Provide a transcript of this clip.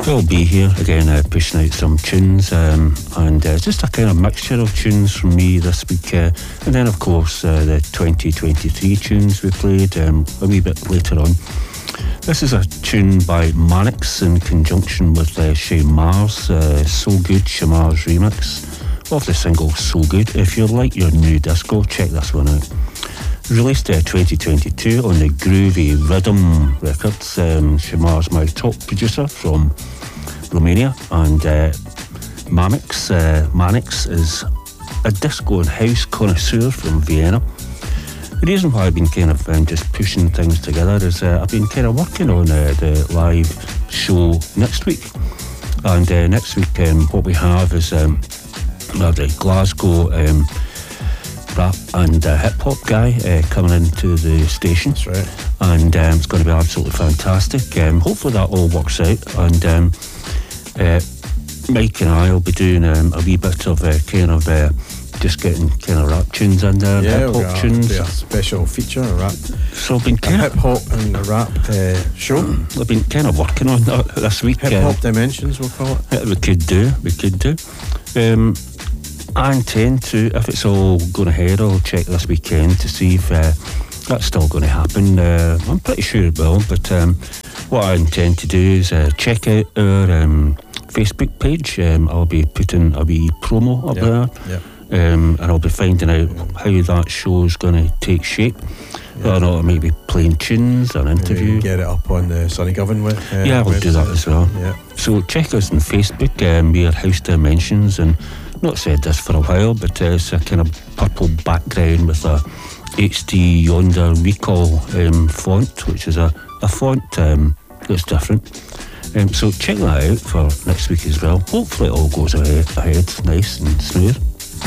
We'll be here again, pushing out some tunes, and just a kind of mixture of tunes from me this week, and then of course the 2023 tunes we played a wee bit later on. This is a tune by Mannix in conjunction with Shane Mars, So Good, Shamar's remix of the single So Good. If you like your new disco, check this one out. Released 2022 on the Groovy Rhythm Records. Shamar's my top producer from Romania, and Mannix is a disco and house connoisseur from Vienna. The reason why I've been kind of just pushing things together is I've been kind of working on the live show next week. And next week what we have is the Glasgow rap and hip-hop guy coming into the station. That's right. And it's going to be absolutely fantastic. Hopefully that all works out. And Mike and I will be doing a wee bit of just getting kind of rap tunes in there, hip-hop tunes. A special feature, a rap. So I've been kind of hip-hop and a rap show. I've been kind of working on that this week. Hip-hop Dimensions, we'll call it. We could do. I intend to, if it's all going ahead, I'll check this weekend to see if that's still going to happen. I'm pretty sure it will, but what I intend to do is check out our Facebook page. I'll be putting a wee promo up there. Yeah. And I'll be finding out how that show's going to take shape. Whether or not I may be playing tunes or interview. Get it up on the Sonny Govan I'll do that as well. Yeah. So check us on Facebook. We are House Dimensions, and not said this for a while, but it's a kind of purple background with a HD Yonder Recall font, which is a font that's different. So check that out for next week as well. Hopefully it all goes ahead nice and smooth.